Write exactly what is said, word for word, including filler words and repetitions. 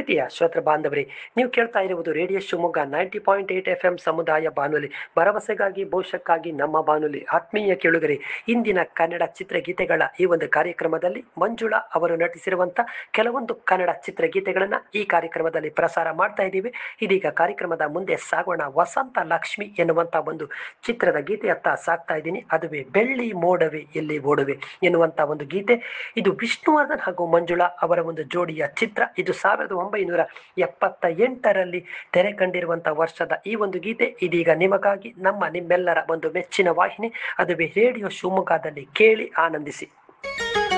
ಪ್ರೀತಿಯ ಶ್ರೋತೃ ಬಾಂಧವರೇ, ನೀವು ಕೇಳ್ತಾ ಇರುವುದು radio Shivamogga ninety point eight F M ಸಮುದಾಯ ಬಾನುಲಿ, ಭರವಸೆಗಾಗಿ ಭವಿಷ್ಯಕ್ಕಾಗಿ ನಮ್ಮ ಬಾನುಲಿ. ಆತ್ಮೀಯ ಕೇಳುಗರೆ, ಇಂದಿನ ಕನ್ನಡ ಚಿತ್ರಗೀತೆಗಳ ಈ ಒಂದು ಕಾರ್ಯಕ್ರಮದಲ್ಲಿ ಮಂಜುಳಾ ಅವರು ನಟಿಸಿರುವಂತ ಕೆಲವೊಂದು ಕನ್ನಡ ಚಿತ್ರಗೀತೆಗಳನ್ನ ಈ ಕಾರ್ಯಕ್ರಮದಲ್ಲಿ ಪ್ರಸಾರ ಮಾಡ್ತಾ ಇದ್ದೀವಿ. ಇದೀಗ ಕಾರ್ಯಕ್ರಮದ ಮುಂದೆ ಸಾಗೋಣ. ವಸಂತ ಲಕ್ಷ್ಮಿ ಎನ್ನುವಂತ ಒಂದು ಚಿತ್ರದ ಗೀತೆಯತ್ತ ಸಾಕ್ತಾ ಇದ್ದೀನಿ. ಅದುವೇ ಬೆಳ್ಳಿ ಮೋಡವೆ ಎಲ್ಲಿ ಓಡುವೆ ಎನ್ನುವಂತ ಒಂದು ಗೀತೆ. ಇದು ವಿಷ್ಣುವರ್ಧನ್ ಹಾಗೂ ಮಂಜುಳಾ ಅವರ ಒಂದು ಜೋಡಿಯ ಚಿತ್ರ. ಇದು ಸಾವಿರದ ಒಂಬೈನೂರ ಎಪ್ಪತ್ತ ಎಂಟರಲ್ಲಿ ತೆರೆ ಕಂಡಿರುವಂತಹ ವರ್ಷದ ಈ ಒಂದು ಗೀತೆ ಇದೀಗ ನಿಮಗಾಗಿ ನಮ್ಮ ನಿಮ್ಮೆಲ್ಲರ ಒಂದು ಮೆಚ್ಚಿನ ವಾಹಿನಿ, ಅದುವೇ ರೇಡಿಯೋ ಶಿವಮೊಗ್ಗದಲ್ಲಿ ಕೇಳಿ ಆನಂದಿಸಿ.